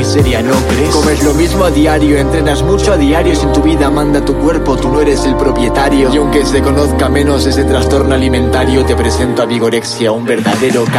seria, ¿no crees? Comes lo mismo a diario, entrenas mucho a diario. Si en tu vida manda tu cuerpo, tú no eres el propietario. Y aunque se conozca menos ese trastorno alimentario, te presento a Vigorexia, un verdadero